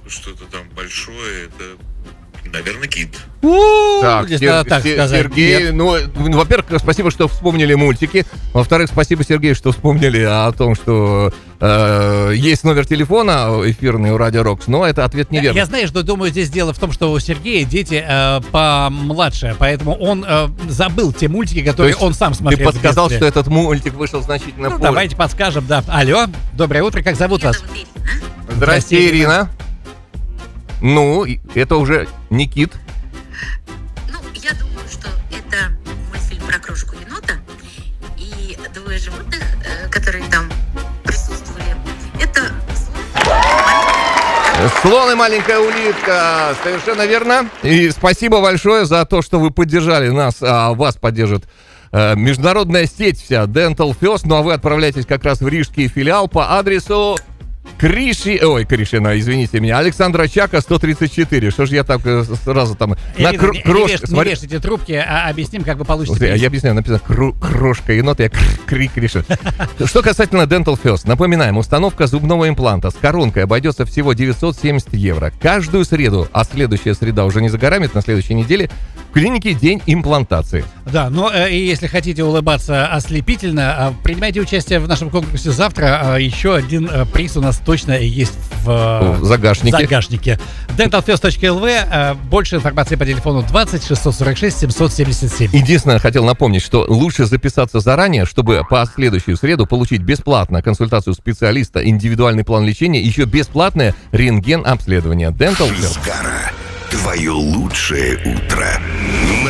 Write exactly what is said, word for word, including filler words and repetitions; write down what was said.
что-то там большое, это, наверное, кит. Так, Сер- так Сер- Сергей, ну, во-первых, спасибо, что вспомнили мультики. Во-вторых, спасибо, Сергей, что вспомнили о том, что э, есть номер телефона эфирный у Радио Рокс, но это ответ неверный. Я знаю, что думаю, здесь дело в том, что у Сергея дети э, помладше, поэтому он э, забыл те мультики, которые он сам смотрел. Ты подсказал, что этот мультик вышел значительно ну, позже. Давайте подскажем, да. Алло, доброе утро, как зовут Меня вас? зовут Ирина. Здрасте, Ирина. Ну, это уже не кит. Ну, я думаю, что это мультфильм про крошку енота и двое животных, э, которые там присутствовали. Это Слон и маленькая улитка. Совершенно верно. И спасибо большое за то, что вы поддержали нас, а вас поддержит э, международная сеть вся Dental First. Ну а вы отправляйтесь как раз в рижский филиал по адресу Криши... Ой, Кришина, извините меня. Александра Чака, сто тридцать четыре. Что ж я так э, сразу там... Ирина, на кр- не, крош... не, веш, Смотри... не вешайте трубки, а объясним, как вы получите. Слушай, я объясняю, написано кру- крошка енота, я кри Криша. Что касательно Dental First, напоминаем, установка зубного импланта с коронкой обойдется всего девятьсот семьдесят евро. Каждую среду, а следующая среда уже не за горами, на следующей неделе, в клинике день имплантации. Да, но э, и если хотите улыбаться ослепительно, э, принимайте участие в нашем конкурсе завтра. Э, еще один э, приз у нас точно есть в, э, в загашнике. загашнике. dental first точка эл ви. Э, больше информации по телефону двадцать шестьсот сорок шесть семьсот семьдесят семь. Единственное, хотел напомнить, что лучше записаться заранее, чтобы по следующую среду получить бесплатно консультацию специалиста, индивидуальный план лечения, еще бесплатное рентген-обследование. Dental First. Физгара. Твое лучшее утро.